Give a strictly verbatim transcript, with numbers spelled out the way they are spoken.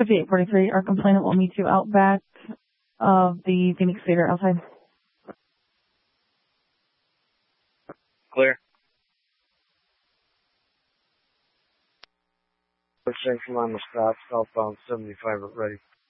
fifty-eight forty-three, our complainant will meet you out back of the Phoenix Theater outside. Clear. Central on the stop, southbound seventy-five at ready.